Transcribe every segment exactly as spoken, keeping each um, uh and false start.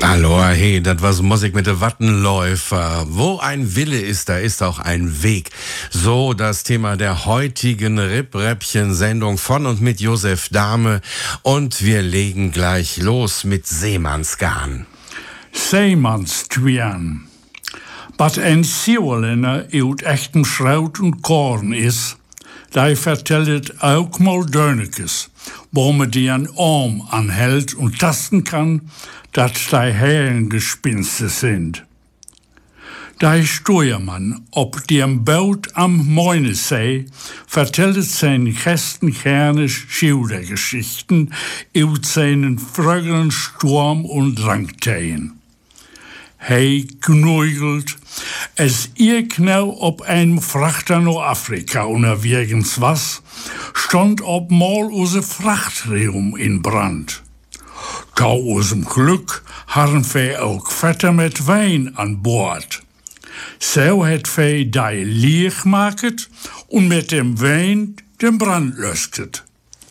Hallo, hey, das was Musik mit de Wattenläufer. Wo ein Wille ist, da ist auch ein Weg. So das Thema der heutigen Rip-Räppchen-Sendung von und mit Josef Dahme. Und wir legen gleich los mit Seemannsgarn. Seemannstwian. Wat een Zeeuwelander uit echtem schroot en korn is, die vertellt ook mal Dönekes, wo man die een Arm anhält und tasten kann, dat die Herrengespinste sind. Der Steuermann ob dem Boot am Moinesee vertellt seinen Gästen gerne Schildergeschichten aus seinen früheren Sturm- und Drangtagen. Hij knuigelt, als ihr genau ob einem Frachter nach Afrika unterwegs was, stand ob mal unser Frachtraum in Brand. Da unserem Glück haben wir auch Vetter mit Wein an Bord. So hat wir die leer gemacht und mit dem Wein den Brand löscht.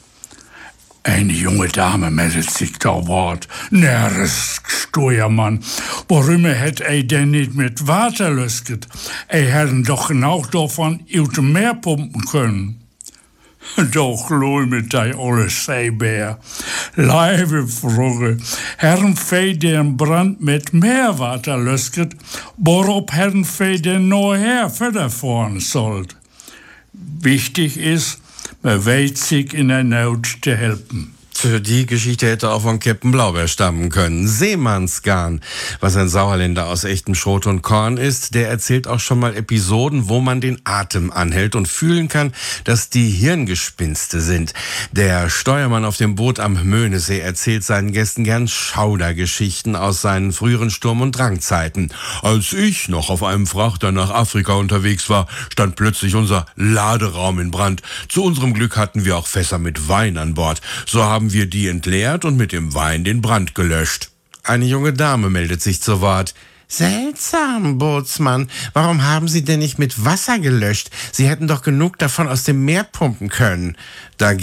Eine junge Dame meldet sich da Wort. Nerres Steuermann, warum hätt er denn nicht mit Wasser löscht? Er hätten doch genau davon aus dem Meer pumpen können. Doch loi mit die olle Seebär. Leibe Frage, Herrn Fee den Brand mit Meerwater löscht, worop Herrn Fee den nachher verderfahren sollt. Wichtig ist, man weiß sich in der Not zu helfen. Für die Geschichte hätte auch von Captain Blaubeer stammen können. Seemannsgarn, was ein Sauerländer aus echtem Schrot und Korn ist, der erzählt auch schon mal Episoden, wo man den Atem anhält und fühlen kann, dass die Hirngespinste sind. Der Steuermann auf dem Boot am Möhnesee erzählt seinen Gästen gern Schaudergeschichten aus seinen früheren Sturm- und Drangzeiten. Als ich noch auf einem Frachter nach Afrika unterwegs war, stand plötzlich unser Laderaum in Brand. Zu unserem Glück hatten wir auch Fässer mit Wein an Bord. So haben wir die entleert und mit dem Wein den Brand gelöscht. Eine junge Dame meldet sich zu Wort. Seltsam, Bootsmann. Warum haben Sie denn nicht mit Wasser gelöscht? Sie hätten doch genug davon aus dem Meer pumpen können. Da